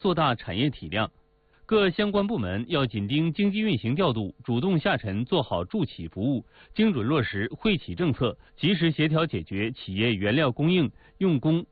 做大产业体量。各相关部门要紧盯经济运行调度，主动下沉做好助企服务，精准落实惠企政策，及时协调解决企业原料供应、用工。